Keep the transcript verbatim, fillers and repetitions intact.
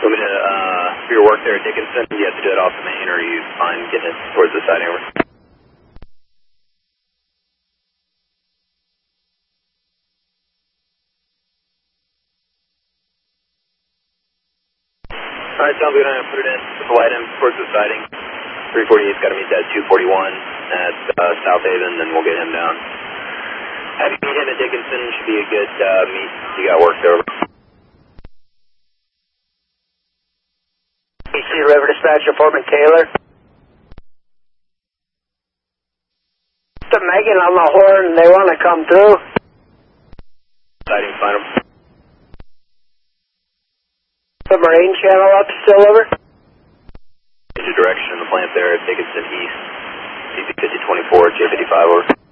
Want me to, uh, for your work there at Dickinson, you have to do it off the main, or are you fine getting it towards the side over? Alright, sounds good. I'm going to put it in. Slide him towards the siding. three forty-eight's got to meet that two forty-one at uh, South Haven, then we'll get him down. Have you meet him at Dickinson? Should be a good uh, meet. You got work there. E C River Dispatcher, Foreman Taylor. To Megan on the horn, they want to come through. Siding, find him. Submarine channel up, still over. Change the direction in the plant there at Dickinson East. C P fifty twenty-four, J fifty-five over.